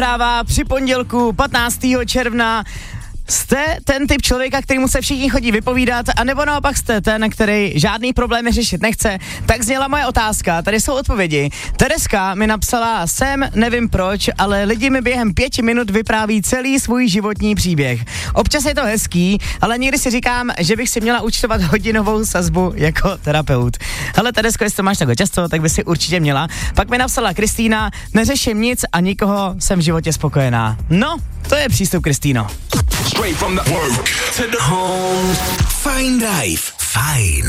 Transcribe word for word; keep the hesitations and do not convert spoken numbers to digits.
Práva při pondělku patnáctého června. Jste ten typ člověka, kterýmu se všichni chodí vypovídat, anebo naopak jste ten, který žádný problémy řešit nechce? Tak zněla moje otázka, tady jsou odpovědi. Tereska mi napsala, jsem, nevím proč, ale lidi mi během pěti minut vypráví celý svůj životní příběh. Občas je to hezký, ale někdy si říkám, že bych si měla účtovat hodinovou sazbu jako terapeut. Hele Teresko, jestli to máš takhle často, tak by si určitě měla. Pak mi napsala Kristýna, neřeším nic a nikoho, jsem v životě spokojená. No, to je přístup, Kristýno. Straight from the work to the home. Fine Drive. Fajn